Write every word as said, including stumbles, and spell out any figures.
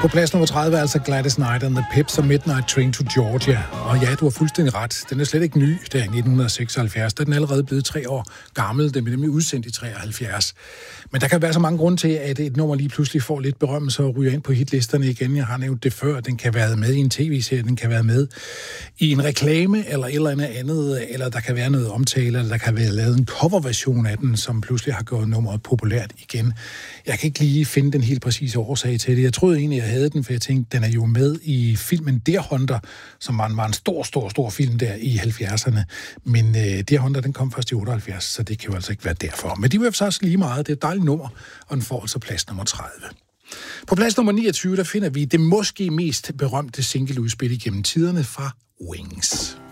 På plads nummer tredive er altså Gladys Knight and the Pips og Midnight Train to Georgia. Og ja, du har fuldstændig ret. Den er slet ikke ny, der i nitten seksoghalvfjerds. Der er den allerede blevet tre år gammel. Den blev nemlig udsendt i treoghalvfjerds. Men der kan være så mange grunde til, at et nummer lige pludselig får lidt berømmelse og ryger ind på hitlisterne igen. Jeg har nævnt det før. Den kan være med i en tv-serie, den kan være med i en reklame eller et eller andet andet, eller der kan være noget omtale, eller der kan være lavet en coverversion af den, som pludselig har gjort nummeret populært igen. Jeg kan ikke lige finde den helt præcise årsag til det. Jeg troede egentlig, jeg havde den, for jeg tænkte, den er jo med i filmen Deer Hunter, som var en, var en stor, stor, stor film der i halvfjerdserne. Men uh, Deer Hunter, den kom først i otteoghalvfjerds, så det kan jo altså ikke være derfor. Men de vil så også lige meget. Det er et dejligt nummer, og den får altså plads nummer tredive. På plads nummer niogtyve, der finder vi det måske mest berømte singleudspil igennem tiderne fra Wings.